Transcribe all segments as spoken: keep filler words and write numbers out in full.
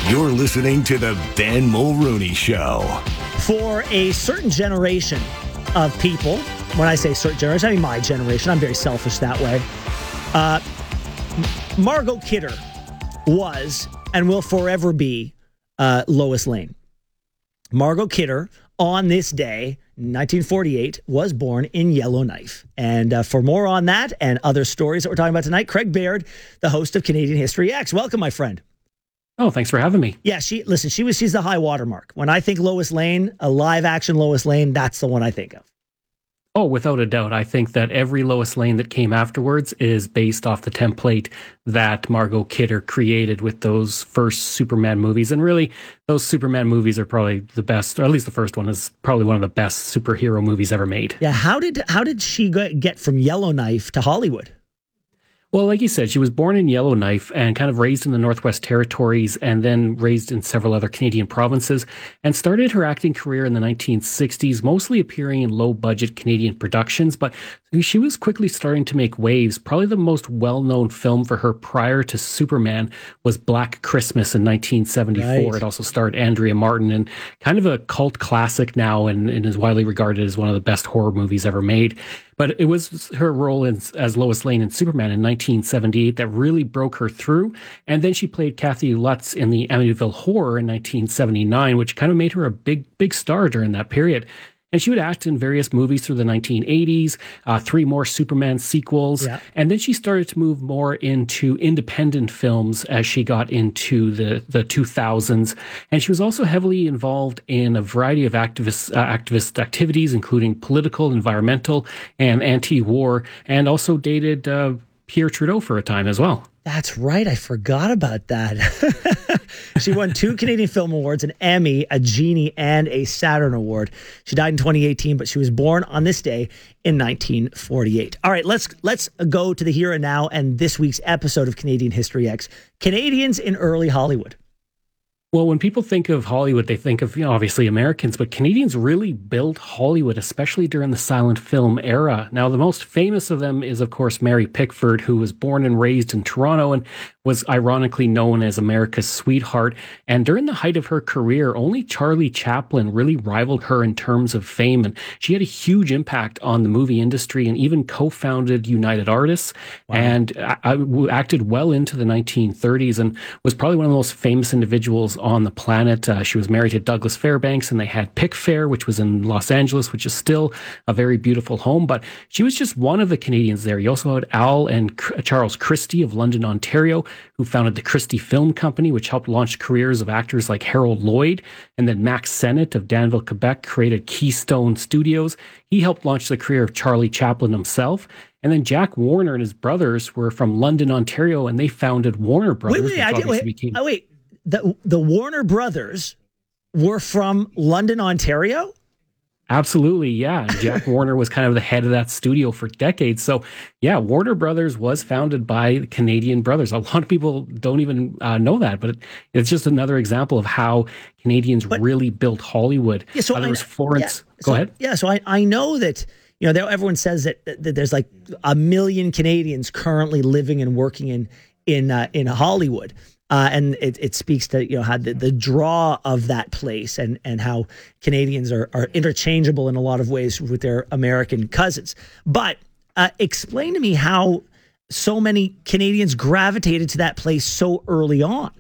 You're listening to the Ben Mulrooney Show. For a certain generation of people, when I say certain generation, I mean my generation. I'm very selfish that way. Uh, Margot Kidder was and will forever be uh, Lois Lane. Margot Kidder, on this day, nineteen forty-eight, was born in Yellowknife. And uh, for more on that and other stories that we're talking about tonight, Craig Baird, the host of Canadian History X. Welcome, my friend. Oh, thanks for having me. Yeah, she listen, she was she's the high watermark. When I think Lois Lane, a live action Lois Lane, that's the one I think of. Oh, without a doubt. I think that every Lois Lane that came afterwards is based off the template that Margot Kidder created with those first Superman movies. And really, those Superman movies are probably the best, or at least the first one is probably one of the best superhero movies ever made. Yeah, how did how did she get from Yellowknife to Hollywood? Well, like you said, she was born in Yellowknife and kind of raised in the Northwest Territories and then raised in several other Canadian provinces and started her acting career in the nineteen sixties, mostly appearing in low-budget Canadian productions. But she was quickly starting to make waves. Probably the most well-known film for her prior to Superman was Black Christmas in nineteen seventy-four. Right. It also starred Andrea Martin, and kind of a cult classic now, and, and is widely regarded as one of the best horror movies ever made. But it was her role in, as Lois Lane in Superman in nineteen seventy-eight that really broke her through. And then she played Kathy Lutz in the Amityville Horror in nineteen seventy-nine, which kind of made her a big, big star during that period. And she would act in various movies through the nineteen eighties, uh, three more Superman sequels. Yeah. And then she started to move more into independent films as she got into the, the two thousands. And she was also heavily involved in a variety of activist, uh, activist activities, including political, environmental, and anti-war, and also dated uh, Pierre Trudeau for a time as well. That's right. I forgot about that. She won two Canadian Film Awards, an Emmy, a Genie, and a Saturn Award. She died in twenty eighteen, but she was born on this day in nineteen forty-eight. All right, let's let's go to the here and now and this week's episode of Canadian History X. Canadians in early Hollywood. Well, when people think of Hollywood, they think of, you know, obviously Americans, but Canadians really built Hollywood, especially during the silent film era. Now, the most famous of them is, of course, Mary Pickford, who was born and raised in Toronto and was ironically known as America's sweetheart. And during the height of her career, only Charlie Chaplin really rivaled her in terms of fame. And she had a huge impact on the movie industry and even co-founded United Artists. Wow. And I, I acted well into the nineteen thirties and was probably one of the most famous individuals on the planet. Uh, she was married to Douglas Fairbanks, and they had Pickfair, which was in Los Angeles, which is still a very beautiful home. But she was just one of the Canadians there. You also had Al and C- Charles Christie of London, Ontario, who founded the Christie Film Company, which helped launch careers of actors like Harold Lloyd. And then Max Sennett of Danville, Quebec, created Keystone Studios. He helped launch the career of Charlie Chaplin himself. And then Jack Warner and his brothers were from London, Ontario, and they founded Warner Brothers. Wait, wait, I did, wait, became- oh, wait. The, the Warner Brothers were from London, Ontario? Absolutely, yeah. Jack Warner was kind of the head of that studio for decades. So, yeah, Warner Brothers was founded by Canadian brothers. A lot of people don't even uh, know that, but it, it's just another example of how Canadians but, really built Hollywood. Yeah, so uh, there was Florence. Yeah, Go so, ahead. Yeah, so I, I know that, you know, there, everyone says that, that there's like a million Canadians currently living and working in in uh, in Hollywood. Uh, and it, it speaks to, you know, how the, the draw of that place and, and how Canadians are, are interchangeable in a lot of ways with their American cousins. But uh, explain to me how so many Canadians gravitated to that place so early on.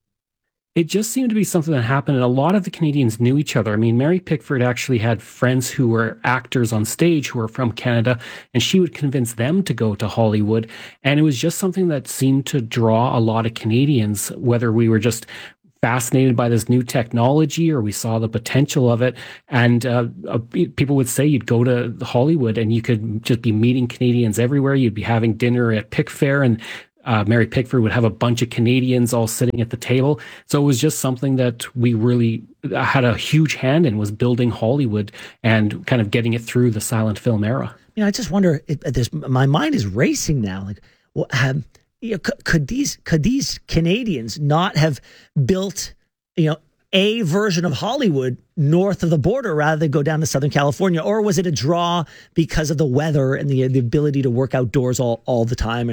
It just seemed to be something that happened, and a lot of the Canadians knew each other. I mean, Mary Pickford actually had friends who were actors on stage who were from Canada, and she would convince them to go to Hollywood. And it was just something that seemed to draw a lot of Canadians, whether we were just fascinated by this new technology or we saw the potential of it. And uh, uh, people would say you'd go to Hollywood and you could just be meeting Canadians everywhere. You'd be having dinner at Pickfair, and Uh, Mary Pickford would have a bunch of Canadians all sitting at the table. So it was just something that we really had a huge hand in, was building Hollywood and kind of getting it through the silent film era. You know, I just wonder, if there's, my mind is racing now. Like, well, um, you know, could, could these could these Canadians not have built, you know, a version of Hollywood north of the border rather than go down to Southern California? Or was it a draw because of the weather and the the ability to work outdoors all, all the time? And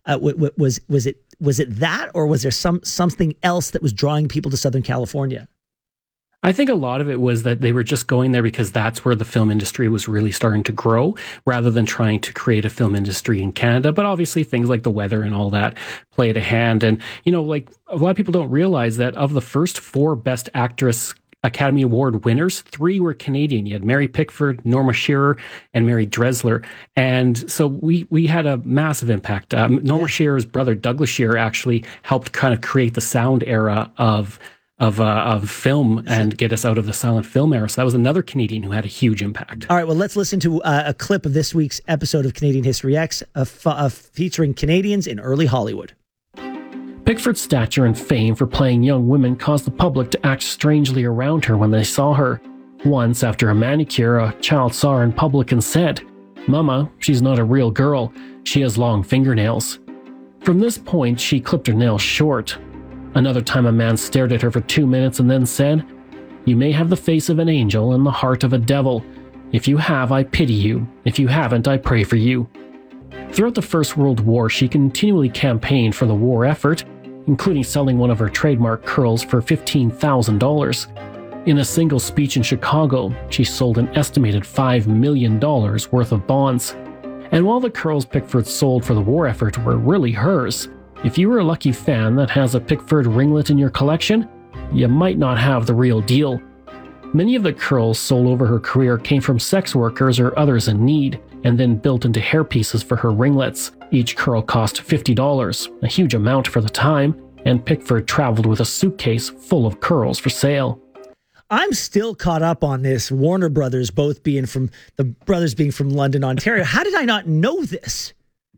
Uh, w- w- was was it was it that, or was there some something else that was drawing people to Southern California? I think a lot of it was that they were just going there because that's where the film industry was really starting to grow, rather than trying to create a film industry in Canada. But obviously things like the weather and all that played a hand. And, you know, like a lot of people don't realize that of the first four Best Actress Academy Award winners, three were Canadian. You had Mary Pickford, Norma Shearer, and Mary Dressler. And so we we had a massive impact. Um, Norma Shearer's brother, Douglas Shearer, actually helped kind of create the sound era of of uh, of film and get us out of the silent film era. So that was another Canadian who had a huge impact. All right, well, let's listen to uh, a clip of this week's episode of Canadian History X, uh, f- uh, featuring Canadians in early Hollywood. Pickford's stature and fame for playing young women caused the public to act strangely around her when they saw her. Once, after a manicure, a child saw her in public and said, "Mama, she's not a real girl. She has long fingernails." From this point, she clipped her nails short. Another time, a man stared at her for two minutes and then said, "You may have the face of an angel and the heart of a devil. If you have, I pity you. If you haven't, I pray for you." Throughout the First World War, she continually campaigned for the war effort, including selling one of her trademark curls for fifteen thousand dollars. In a single speech in Chicago, she sold an estimated five million dollars worth of bonds. And while the curls Pickford sold for the war effort were really hers, if you were a lucky fan that has a Pickford ringlet in your collection, you might not have the real deal. Many of the curls sold over her career came from sex workers or others in need, and then built into hairpieces for her ringlets. Each curl cost fifty dollars, a huge amount for the time, and Pickford traveled with a suitcase full of curls for sale. I'm still caught up on this. Warner Brothers both being from, the brothers being from London, Ontario. How did I not know this?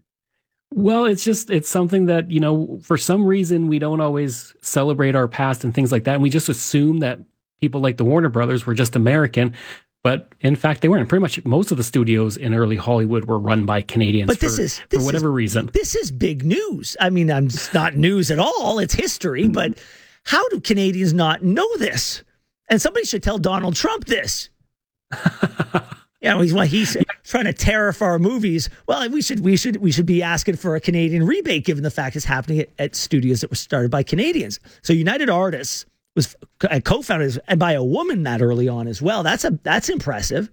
Well, it's just, it's something that, you know, for some reason we don't always celebrate our past and things like that. And we just assume that people like the Warner Brothers were just American. But in fact, they weren't. Pretty much most of the studios in early Hollywood were run by Canadians but this for, is, this for whatever is, reason. This is big news. I mean, I'm, it's not news at all. It's history. But how do Canadians not know this? And somebody should tell Donald Trump this. You know, he's well, he's trying to tariff our movies. Well, we should we should we should be asking for a Canadian rebate, given the fact it's happening at, at studios that were started by Canadians. So United Artists was co-founded by a woman that early on as well. That's a that's impressive.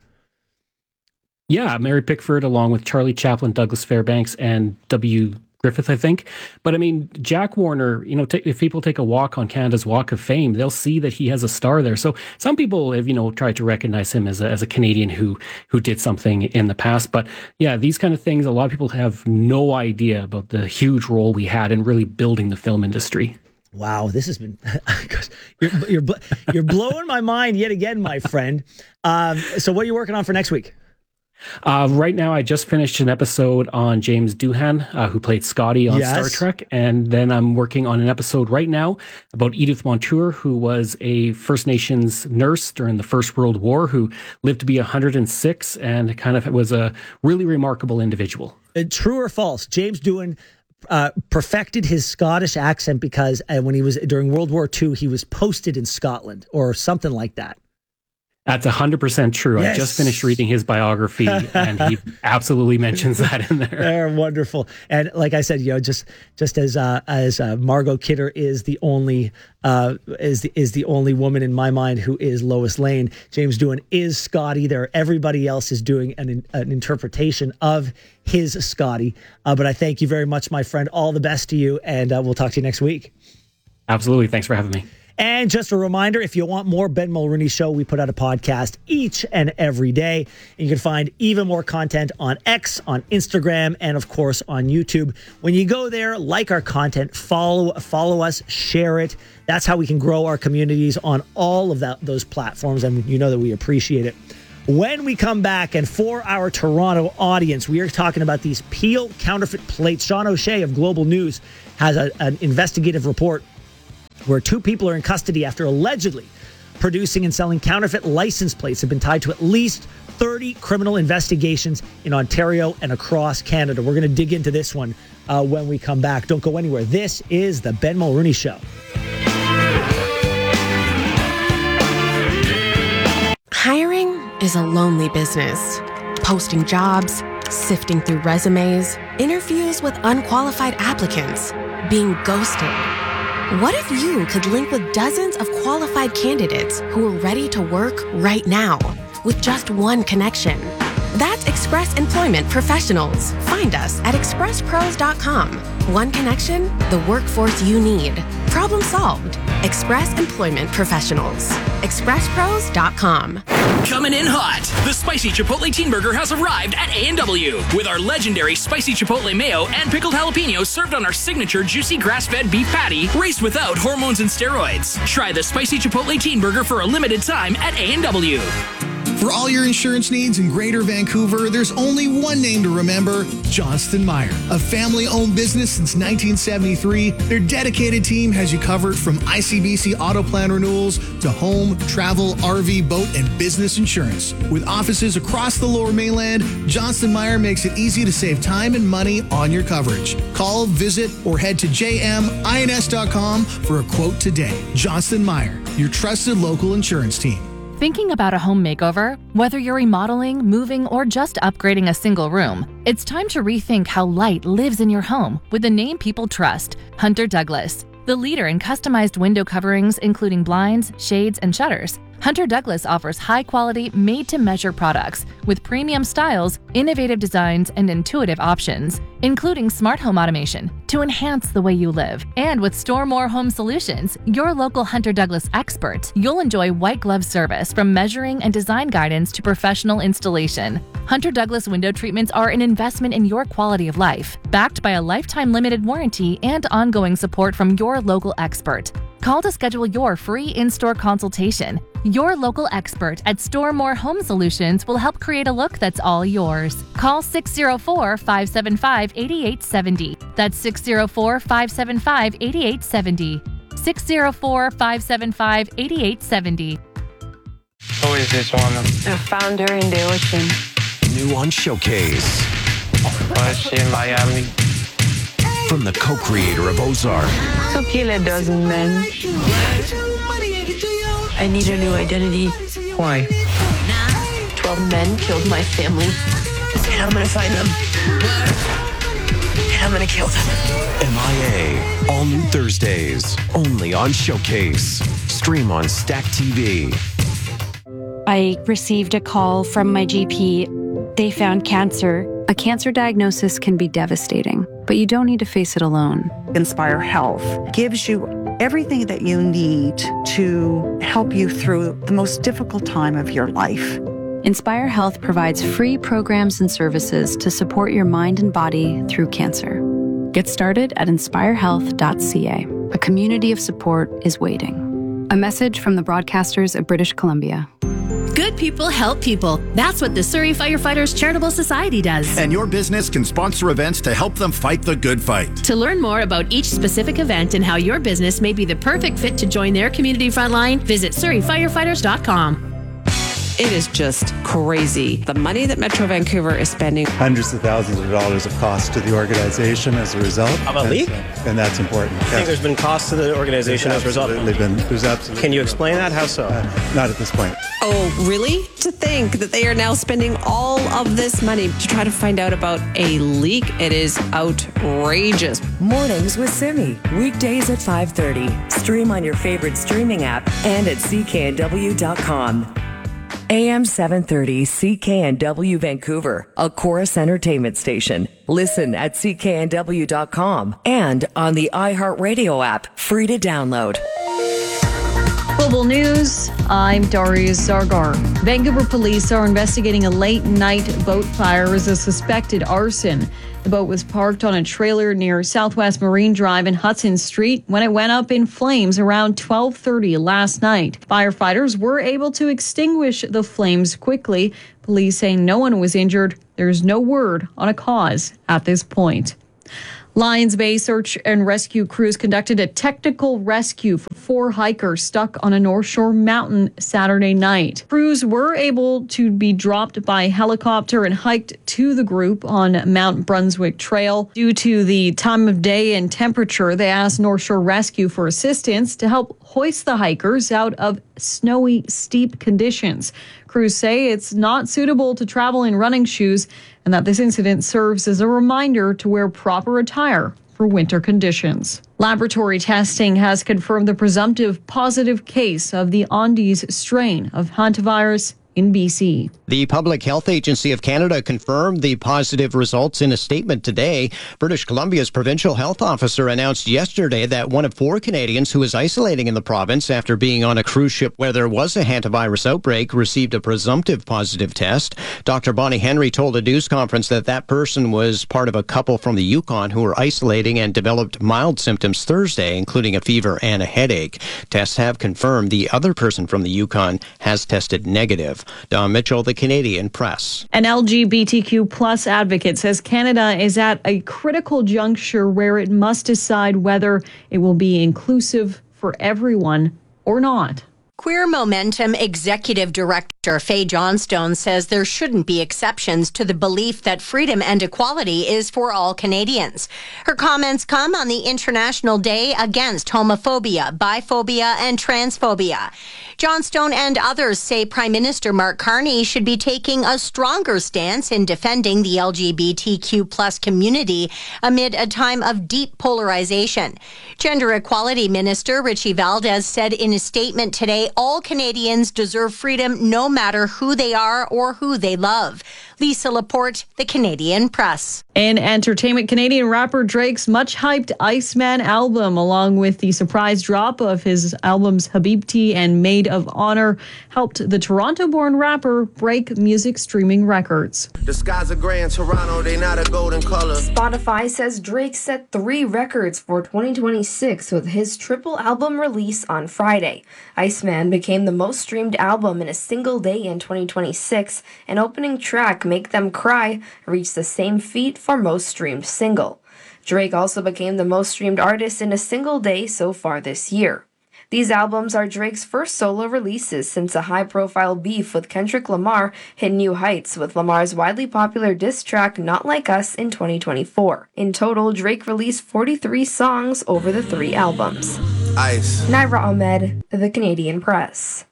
Yeah, Mary Pickford, along with Charlie Chaplin, Douglas Fairbanks, and W. Griffith, I think. But I mean, Jack Warner, you know, t- if people take a walk on Canada's Walk of Fame, they'll see that he has a star there. So some people have, you know, tried to recognize him as a, as a Canadian who who did something in the past. But yeah, these kind of things, a lot of people have no idea about the huge role we had in really building the film industry. Wow, this has been you're you're, you're blowing my mind yet again, my friend. Um, so what are you working on for next week? Uh, right now, I just finished an episode on James Doohan, uh, who played Scotty on yes. Star Trek. And then I'm working on an episode right now about Edith Montour, who was a First Nations nurse during the First World War, who lived to be one hundred six and kind of was a really remarkable individual. Uh, true or false? James Doohan uh, perfected his Scottish accent because uh, when he was during World War Two, he was posted in Scotland or something like that. That's one hundred percent true. Yes. I just finished reading his biography, and he absolutely mentions that in there. They're wonderful. And like I said, you know, just just as uh, as uh, Margot Kidder is the only uh, is the, is the only woman in my mind who is Lois Lane, James Doohan is Scotty. There, everybody else is doing an an interpretation of his Scotty. Uh, but I thank you very much, my friend. All the best to you, and uh, we'll talk to you next week. Absolutely. Thanks for having me. And just a reminder, if you want more Ben Mulrooney Show, we put out a podcast each and every day. And you can find even more content on X, on Instagram, and of course on YouTube. When you go there, like our content, follow follow us, share it. That's how we can grow our communities on all of that, those platforms. And you know that we appreciate it. When we come back, and for our Toronto audience, we are talking about these Peel counterfeit plates. Sean O'Shea of Global News has a, an investigative report where two people are in custody after allegedly producing and selling counterfeit license plates have been tied to at least thirty criminal investigations in Ontario and across Canada. We're going to dig into this one uh, when we come back. Don't go anywhere. This is the Ben Mulrooney Show. Hiring is a lonely business. Posting jobs, sifting through resumes, interviews with unqualified applicants, being ghosted. What if you could link with dozens of qualified candidates who are ready to work right now with just one connection? That's Express Employment Professionals. Find us at express pros dot com. One connection, the workforce you need. Problem solved. Express Employment Professionals. express pros dot com. Coming in hot, the Spicy Chipotle Teen Burger has arrived at A and W with our legendary Spicy Chipotle Mayo and pickled jalapenos served on our signature juicy grass-fed beef patty raised without hormones and steroids. Try the Spicy Chipotle Teen Burger for a limited time at A and W. For all your insurance needs in Greater Vancouver, there's only one name to remember, Johnston Meyer. A family-owned business since nineteen seventy-three, their dedicated team has you covered from I C B C auto plan renewals to home, travel, R V, boat, and business insurance. With offices across the Lower Mainland, Johnston Meyer makes it easy to save time and money on your coverage. Call, visit, or head to j m ins dot com for a quote today. Johnston Meyer, your trusted local insurance team. Thinking about a home makeover? Whether you're remodeling, moving, or just upgrading a single room, it's time to rethink how light lives in your home with the name people trust, Hunter Douglas. The leader in customized window coverings, including blinds, shades, and shutters, Hunter Douglas offers high-quality, made-to-measure products with premium styles, innovative designs, and intuitive options, including smart home automation to enhance the way you live. And with Store More Home Solutions, your local Hunter Douglas expert, you'll enjoy white glove service from measuring and design guidance to professional installation. Hunter Douglas window treatments are an investment in your quality of life, backed by a lifetime limited warranty and ongoing support from your local expert. Call to schedule your free in-store consultation. Your local expert at Store More Home Solutions will help create a look that's all yours. Call six oh four, five seven five, eight eight seven oh. That's six oh four, five seven five, eight eight seven oh. six oh four, five seven five, eight eight seven oh. Who is this one? A founder in the ocean. New on Showcase. Was she in Miami? From the co-creator of Ozark. So kill a dozen men. I need a new identity. Why? Twelve men killed my family. And I'm gonna find them. And I'm gonna kill them. M I A. All new Thursdays. Only on Showcase. Stream on Stack T V. I received a call from my G P. They found cancer. A cancer diagnosis can be devastating, but you don't need to face it alone. Inspire Health gives you everything that you need to help you through the most difficult time of your life. Inspire Health provides free programs and services to support your mind and body through cancer. Get started at inspire health dot c a. A community of support is waiting. A message from the broadcasters of British Columbia. Good people help people. That's what the Surrey Firefighters Charitable Society does. And your business can sponsor events to help them fight the good fight. To learn more about each specific event and how your business may be the perfect fit to join their community frontline, visit surrey firefighters dot com. It is just crazy. The money that Metro Vancouver is spending. Hundreds of thousands of dollars of cost to the organization as a result. Of a leak? Uh, and that's important. I yes. think there's been costs to the organization there's as a result. Been, there's absolutely Can you explain that? How so? Uh, not at this point. Oh, really? To think that they are now spending all of this money to try to find out about a leak. It is outrageous. Mornings with Simi. Weekdays at five thirty. Stream on your favorite streaming app and at c k n w dot com. A M seven thirty C K N W Vancouver, a Chorus Entertainment station. Listen at c k n w dot com and on the iHeartRadio app, free to download. Global News, I'm Darius Zargar. Vancouver police are investigating a late-night boat fire as a suspected arson. The boat was parked on a trailer near Southwest Marine Drive and Hudson Street when it went up in flames around twelve thirty last night. Firefighters were able to extinguish the flames quickly. Police saying no one was injured. There's no word on a cause at this point. Lions Bay search and rescue crews conducted a technical rescue for four hikers stuck on a North Shore mountain Saturday night. Crews were able to be dropped by helicopter and hiked to the group on Mount Brunswick Trail. Due to the time of day and temperature, they asked North Shore Rescue for assistance to help hoist the hikers out of snowy, steep conditions. Crews say it's not suitable to travel in running shoes and that this incident serves as a reminder to wear proper attire for winter conditions. Laboratory testing has confirmed the presumptive positive case of the Andes strain of hantavirus in B C. The Public Health Agency of Canada confirmed the positive results in a statement today. British Columbia's provincial health officer announced yesterday that one of four Canadians who was isolating in the province after being on a cruise ship where there was a hantavirus outbreak received a presumptive positive test. Doctor Bonnie Henry told a news conference that that person was part of a couple from the Yukon who were isolating and developed mild symptoms Thursday, including a fever and a headache. Tests have confirmed the other person from the Yukon has tested negative. Don Mitchell, the Canadian Press. An L G B T Q plus advocate says Canada is at a critical juncture where it must decide whether it will be inclusive for everyone or not. Queer Momentum Executive Director Faye Johnstone says there shouldn't be exceptions to the belief that freedom and equality is for all Canadians. Her comments come on the International Day Against Homophobia, Biphobia, and Transphobia. Johnstone and others say Prime Minister Mark Carney should be taking a stronger stance in defending the L G B T Q plus community amid a time of deep polarization. Gender Equality Minister Richie Valdez said in a statement today, all Canadians deserve freedom no matter who they are or who they love. Lisa Laporte, the Canadian Press. In entertainment, Canadian rapper Drake's much-hyped Iceman album, along with the surprise drop of his albums Habibti and Maid of Honor, helped the Toronto-born rapper break music streaming records. The skies are gray in Toronto, they not a golden color. Spotify says Drake set three records for twenty twenty-six with his triple album release on Friday. Iceman became the most streamed album in a single day in twenty twenty-six, and opening track Make Them Cry reached the same feat for most streamed single. Drake also became the most streamed artist in a single day so far this year. These albums are Drake's first solo releases since a high-profile beef with Kendrick Lamar hit new heights with Lamar's widely popular diss track Not Like Us in twenty twenty-four. In total, Drake released forty-three songs over the three albums. Ice. Naira Ahmed, The Canadian Press.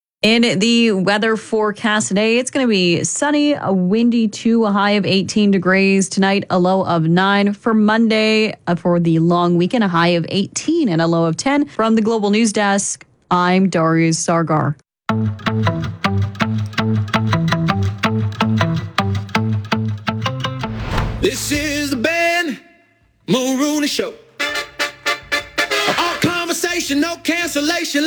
In the weather forecast today, it's going to be sunny, a windy too, a high of eighteen degrees. Tonight, a low of nine. For Monday, uh, for the long weekend, a high of eighteen and a low of ten. From the Global News Desk, I'm Darius Sargar. This is the Ben Mulrooney Show. All conversation, no cancellation.